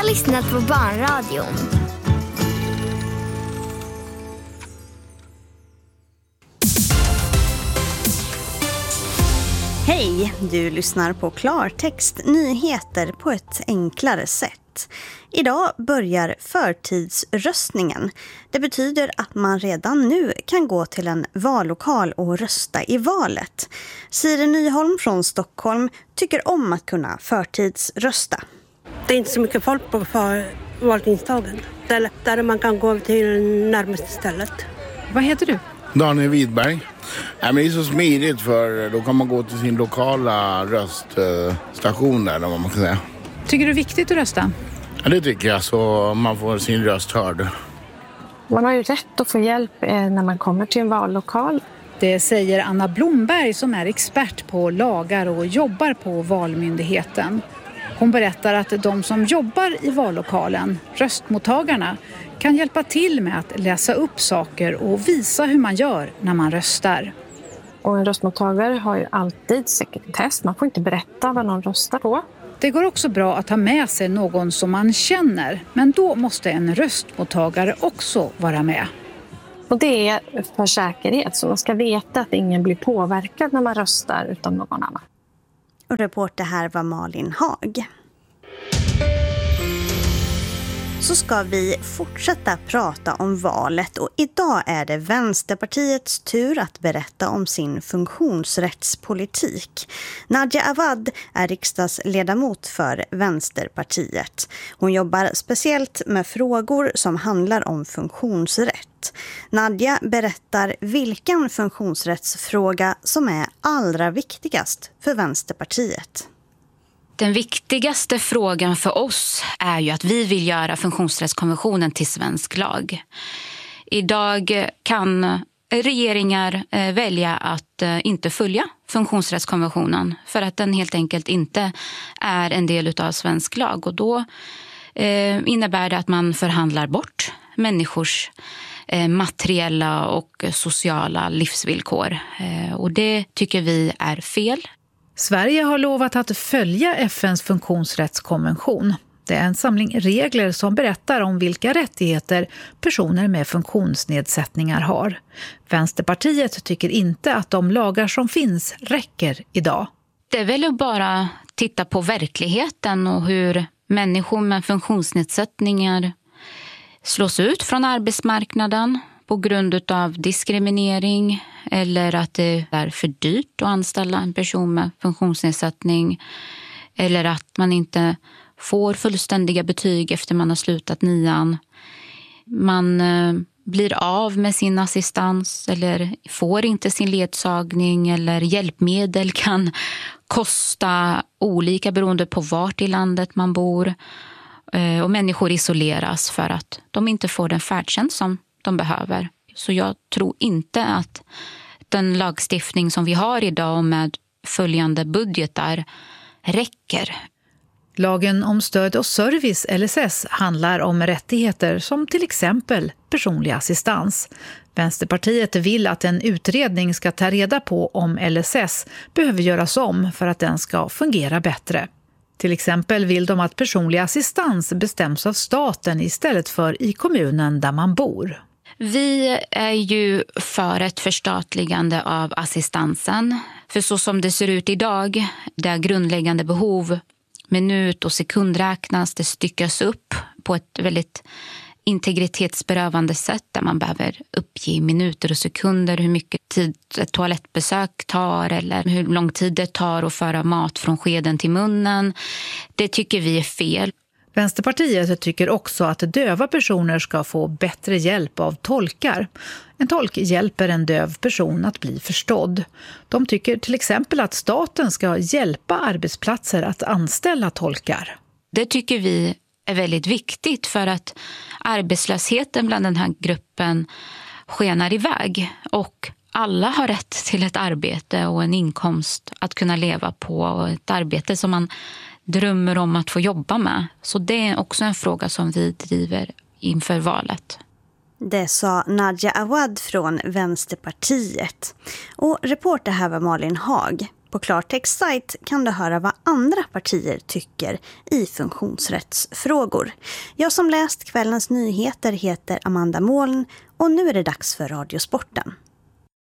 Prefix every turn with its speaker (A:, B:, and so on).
A: har lyssnat på Barnradion.
B: Hej, du lyssnar på Klartext nyheter på ett enklare sätt. Idag börjar förtidsröstningen. Det betyder att man redan nu kan gå till en vallokal och rösta i valet. Siri Nyholm från Stockholm tycker om att kunna förtidsrösta.
C: Det är inte så mycket folk på valtingsdagen. Det är lättare, man kan gå till närmaste stället.
D: Vad heter du?
E: Daniel Widberg. Men det är så smidigt för då kan man gå till sin lokala röststation där, vad man kan säga.
D: Tycker du det är viktigt att rösta?
E: Ja, det tycker jag, så man får sin röst hörd.
F: Man har ju rätt att få hjälp när man kommer till en vallokal.
D: Det säger Anna Blomberg som är expert på lagar och jobbar på Valmyndigheten. Hon berättar att de som jobbar i vallokalen, röstmottagarna, kan hjälpa till med att läsa upp saker och visa hur man gör när man röstar.
F: Och en röstmottagare har ju alltid sekretess. Man får inte berätta vad någon röstar på.
D: Det går också bra att ha med sig någon som man känner, men då måste en röstmottagare också vara med.
F: Och det är för säkerhet, så man ska veta att ingen blir påverkad när man röstar utan någon annan.
B: Och reporter här var Malin Hag. Så ska vi fortsätta prata om valet och idag är det Vänsterpartiets tur att berätta om sin funktionsrättspolitik. Nadia Awad är riksdagsledamot för Vänsterpartiet. Hon jobbar speciellt med frågor som handlar om funktionsrätt. Nadia berättar vilken funktionsrättsfråga som är allra viktigast för Vänsterpartiet.
G: Den viktigaste frågan för oss är ju att vi vill göra funktionsrättskonventionen till svensk lag. Idag kan regeringar välja att inte följa funktionsrättskonventionen för att den helt enkelt inte är en del av svensk lag. Och då innebär det att man förhandlar bort människors materiella och sociala livsvillkor. Och det tycker vi är fel.
D: Sverige har lovat att följa FN:s funktionsrättskonvention. Det är en samling regler som berättar om vilka rättigheter personer med funktionsnedsättningar har. Vänsterpartiet tycker inte att de lagar som finns räcker idag.
G: Det är väl att bara titta på verkligheten och hur människor med funktionsnedsättningar slås ut från arbetsmarknaden på grund av diskriminering eller att det är för dyrt att anställa en person med funktionsnedsättning eller att man inte får fullständiga betyg efter man har slutat 9:an. Man blir av med sin assistans eller får inte sin ledsagning eller hjälpmedel kan kosta olika beroende på vart i landet man bor. Och människor isoleras för att de inte får den färdtjänst som de behöver. Så jag tror inte att den lagstiftning som vi har idag med följande budgetar räcker.
D: Lagen om stöd och service, LSS, handlar om rättigheter som till exempel personlig assistans. Vänsterpartiet vill att en utredning ska ta reda på om LSS behöver göras om för att den ska fungera bättre. Till exempel vill de att personlig assistans bestäms av staten istället för i kommunen där man bor.
G: Vi är ju för ett förstatligande av assistansen. För så som det ser ut idag, där grundläggande behov minut- och sekundräknas, det styckas upp på ett väldigt integritetsberövande sätt där man behöver uppge minuter och sekunder hur mycket tid ett toalettbesök tar eller hur lång tid det tar att föra mat från skeden till munnen. Det tycker vi är fel.
D: Vänsterpartiet tycker också att döva personer ska få bättre hjälp av tolkar. En tolk hjälper en döv person att bli förstådd. De tycker till exempel att staten ska hjälpa arbetsplatser att anställa tolkar.
G: Det tycker vi är väldigt viktigt för att arbetslösheten bland den här gruppen skenar iväg och alla har rätt till ett arbete och en inkomst att kunna leva på och ett arbete som man drömmer om att få jobba med. Så det är också en fråga som vi driver inför valet.
B: Det sa Nadia Awad från Vänsterpartiet. Och reporter här var Malin Hag. På Klartext sajt kan du höra vad andra partier tycker i funktionsrättsfrågor. Jag som läst kvällens nyheter heter Amanda Moln och nu är det dags för Radiosporten.